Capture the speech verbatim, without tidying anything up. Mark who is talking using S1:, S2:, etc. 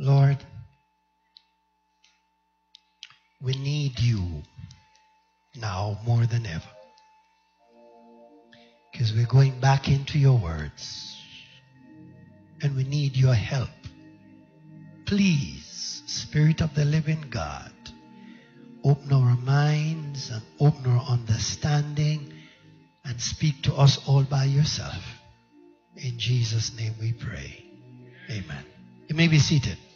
S1: Lord, we need you now more than ever. Because we're going back into your words. And we need your help. Please, Spirit of the living God, open our minds and open our understanding and speak to us all by yourself. In Jesus' name we pray. Amen. You may be seated.